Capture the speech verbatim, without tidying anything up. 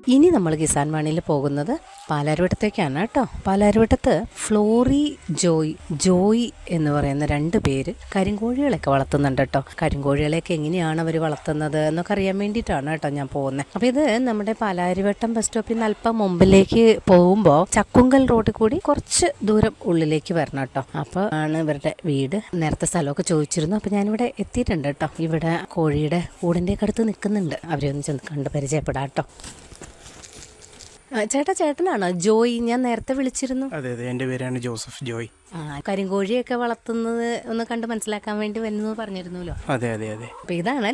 ഇനി നമ്മൾ കിസാൻ വാണിയിൽ പോകുന്നത് പാലാരിവട്ടത്തേക്കാണ് കേട്ടോ. പാലാരിവട്ടത്ത് ഫ്ലോറി ജോയ് ജോയ് എന്ന് പറയുന്ന രണ്ട് പേര് കരിങ്കോഴികളൊക്കെ വളർത്തുന്നുണ്ട് കേട്ടോ. കരിങ്കോഴികളെയൊക്കെ എങ്ങനെയാണ് അവർ വളർത്തുന്നത് എന്നൊക്കെ അറിയാൻ വേണ്ടിയിട്ടാണ് കേട്ടോ ഞാൻ പോകുന്നത്. അപ്പോൾ ഇത് നമ്മുടെ പാലാരിവട്ടം ബസ് സ്റ്റോപ്പിൽ നിന്ന് അല്പം മുമ്പിലേക്ക് പോകുമ്പോൾ ചക്കുങ്കൽ റോഡിൽ കൂടി കുറച്ച് ദൂരം ഉള്ളിലേക്ക് വരണം കേട്ടോ. അപ്പോൾ ആണ് ഇവരുടെ വീട്. നേരത്തെ സ്ഥലമൊക്കെ ചോദിച്ചിരുന്നു. അപ്പോൾ ഞാനിവിടെ എത്തിയിട്ടുണ്ട് കേട്ടോ. ഇവിടെ കോഴിയുടെ കൂടിൻ്റെ ഒക്കെ അടുത്ത് നിൽക്കുന്നുണ്ട്. അവരെ ഒന്ന് ചെന്ന് കണ്ട് പരിചയപ്പെടാം കേട്ടോ. ചേട്ടാ, ചേട്ടനാണോ ജോയ്? ഞാൻ നേരത്തെ വിളിച്ചിരുന്നു. അതെ അതെ, എൻ്റെ പേരാണ് ജോസഫ് ജോയ്. ആ, കരിങ്കോഴിയൊക്കെ വളർത്തുന്നത് ഒന്ന് കണ്ട് മനസ്സിലാക്കാൻ വേണ്ടി വരുന്നു പറഞ്ഞിരുന്നല്ലോ. അതെ അതെ അതെ. അപ്പൊ ഇതാണ്